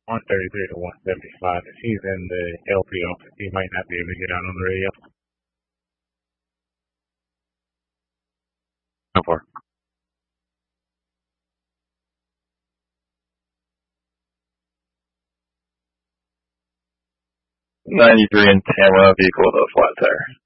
133 to 175. If he's in the LP office, he might not be able to get out on the radio. How far? 93 in Tamra, vehicle with a flat tire.